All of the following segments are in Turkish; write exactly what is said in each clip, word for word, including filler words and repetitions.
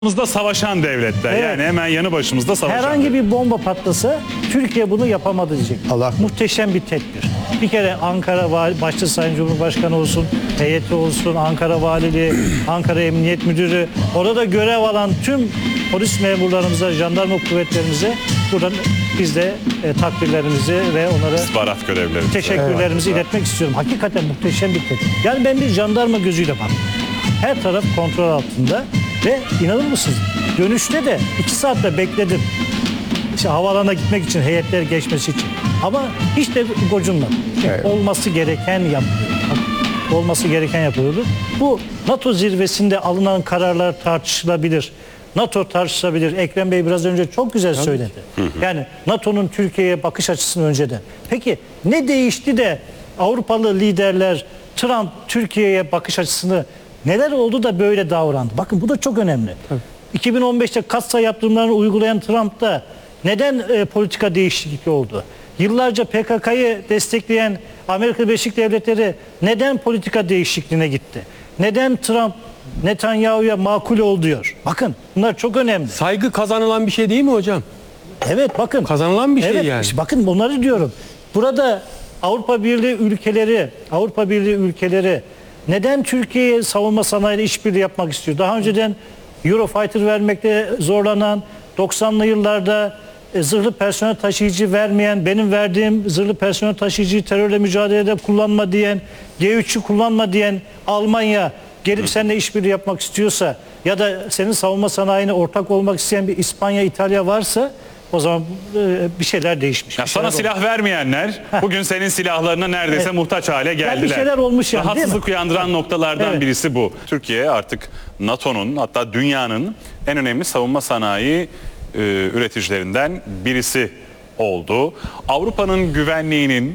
Başımızda savaşan devletler, Evet. yani hemen yanı başımızda savaşan. Herhangi bir bomba patlasa Türkiye bunu yapamadı diyecek. Allah. Muhteşem bir tedbir. Bir kere Ankara Vali, başta Sayın Cumhurbaşkanı olsun, heyeti olsun, Ankara Valiliği, Ankara Emniyet Müdürü, orada görev alan tüm polis memurlarımıza, jandarma kuvvetlerimize buradan biz de e, takdirlerimizi ve onlara İstihbarat görevleri. teşekkürlerimizi Evet. iletmek istiyorum. Hakikaten muhteşem bir tedbir. Yani ben bir jandarma gözüyle baktım. Her taraf kontrol altında ve inanır mısınız? Dönüşte de iki saatte bekledim. İşte havaalanına gitmek için, heyetler geçmesi için. Ama hiç de gocunmadım. Evet. Olması gereken yapılıyor. Olması gereken yapılıyordu. Bu NATO zirvesinde alınan kararlar tartışılabilir. NATO tartışılabilir. Ekrem Bey biraz önce çok güzel söyledi. Yani NATO'nun Türkiye'ye bakış açısını önceden. Peki ne değişti de Avrupalı liderler Trump Türkiye'ye bakış açısını, neler oldu da böyle davrandı? Bakın bu da çok önemli. Tabii. iki bin on beşte katsayı yaptırımlarını uygulayan Trump'ta neden e, politika değişikliği oldu? Yıllarca P K K'yı destekleyen Amerika Birleşik Devletleri neden politika değişikliğine gitti? Neden Trump Netanyahu'ya makul ol diyor? Bakın bunlar çok önemli. Saygı kazanılan bir şey değil mi hocam? Evet bakın. Kazanılan bir şey evet, yani. işte bakın bunları diyorum. Burada Avrupa Birliği ülkeleri, Avrupa Birliği ülkeleri neden Türkiye'ye savunma sanayiyle işbirliği yapmak istiyor? Daha önceden Eurofighter vermekte zorlanan, doksanlı yıllarda e, zırhlı personel taşıyıcı vermeyen, benim verdiğim zırhlı personel taşıyıcıyı terörle mücadelede kullanma diyen, G üç'ü kullanma diyen Almanya gelip seninle işbirliği yapmak istiyorsa ya da senin savunma sanayine ortak olmak isteyen bir İspanya, İtalya varsa o zaman e, bir şeyler değişmiş. Ya bir sana şeyler silah olmuş. vermeyenler bugün senin silahlarına neredeyse Evet. muhtaç hale geldiler. bir şeyler olmuş yani, değil mi? Rahatsızlık uyandıran noktalardan Evet. birisi bu. Türkiye artık NATO'nun, hatta dünyanın en önemli savunma sanayi e, üreticilerinden birisi oldu. Avrupa'nın güvenliğinin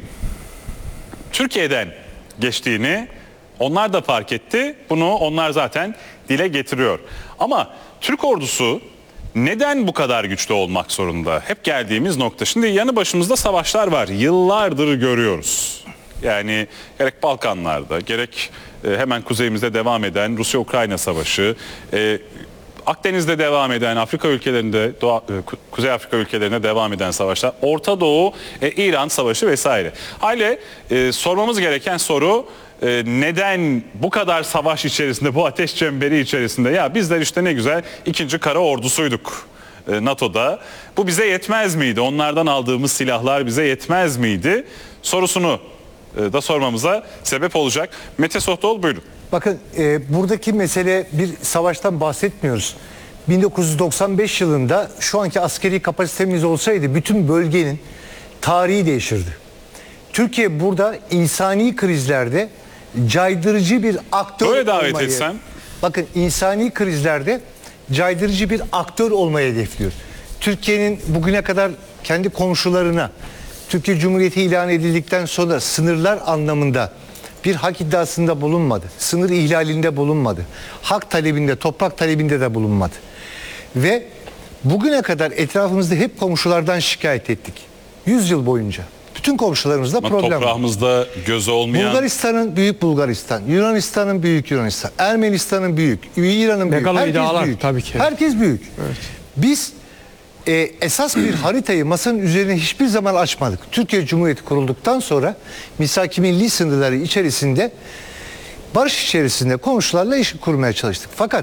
Türkiye'den geçtiğini onlar da fark etti. Bunu onlar zaten dile getiriyor. Ama Türk ordusu neden bu kadar güçlü olmak zorunda? Hep geldiğimiz nokta. Şimdi yanı başımızda savaşlar var. Yıllardır görüyoruz. Yani gerek Balkanlarda, gerek e, hemen kuzeyimizde devam eden Rusya-Ukrayna savaşı, e, Akdeniz'de devam eden, Afrika ülkelerinde, Doğu, Kuzey Afrika ülkelerinde devam eden savaşlar, Orta Doğu, e, İran savaşı vesaire. Hale e, sormamız gereken soru, e, neden bu kadar savaş içerisinde, bu ateş çemberi içerisinde, ya bizler işte ne güzel ikinci kara ordusuyduk e, NATO'da. Bu bize yetmez miydi? Onlardan aldığımız silahlar bize yetmez miydi? Sorusunu e, da sormamıza sebep olacak. Mete Sohtoğlu buyurun. Bakın e, buradaki mesele bir savaştan bahsetmiyoruz. bin dokuz yüz doksan beş yılında şu anki askeri kapasitemiz olsaydı bütün bölgenin tarihi değişirdi. Türkiye burada insani krizlerde caydırıcı bir aktör Böyle davet olmayı... etsem? Bakın insani krizlerde caydırıcı bir aktör olmayı hedefliyor. Türkiye'nin bugüne kadar kendi komşularına Türkiye Cumhuriyeti ilan edildikten sonra sınırlar anlamında bir hak iddiasında bulunmadı. Sınır ihlalinde bulunmadı. Hak talebinde, toprak talebinde de bulunmadı. Ve bugüne kadar etrafımızda hep komşulardan şikayet ettik. yüz yıl boyunca. Bütün komşularımızda Ama problem var. toprağımızda gözü olmayan... Bulgaristan'ın büyük Bulgaristan, Yunanistan'ın büyük Yunanistan, Ermenistan'ın büyük, İran'ın büyük. Megalo Herkes iddialar, büyük. tabii ki. Herkes büyük. Evet. Biz e, esas bir haritayı masanın üzerine hiçbir zaman açmadık. Türkiye Cumhuriyeti kurulduktan sonra misak-ı milli sınırları içerisinde barış içerisinde komşularla iş kurmaya çalıştık. Fakat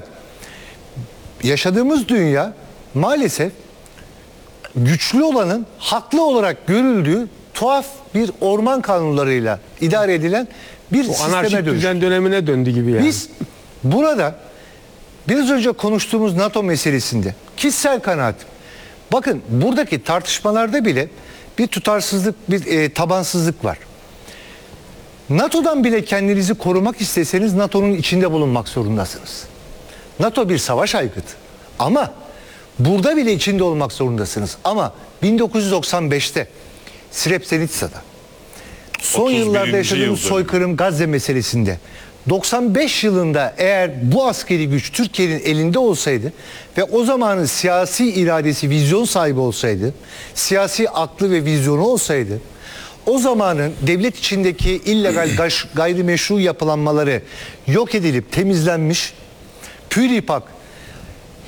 yaşadığımız dünya maalesef güçlü olanın haklı olarak görüldüğü tuhaf bir orman kanunlarıyla idare edilen bir O sisteme anarşik dönüştü. düzen dönemine döndü gibi yani. Biz burada biraz önce konuştuğumuz NATO meselesinde kişisel kanaatim. Bakın buradaki tartışmalarda bile bir tutarsızlık, bir e, tabansızlık var. NATO'dan bile kendinizi korumak isteseniz NATO'nun içinde bulunmak zorundasınız. NATO bir savaş aygıtı. Ama burada bile içinde olmak zorundasınız. Ama bin dokuz yüz doksan beşte Srebrenica'da son otuz birinci yıllarda yaşadığımız yıl soykırım Gazze meselesinde doksan beş yılında eğer bu askeri güç Türkiye'nin elinde olsaydı ve o zamanın siyasi iradesi, vizyon sahibi olsaydı, siyasi aklı ve vizyonu olsaydı, o zamanın devlet içindeki illegal gayrimeşru yapılanmaları yok edilip temizlenmiş, pür ipak